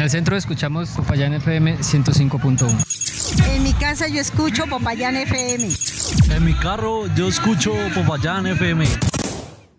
el centro escuchamos Popayán FM 105.1. En mi casa yo escucho Popayán FM. En mi carro yo escucho Popayán FM.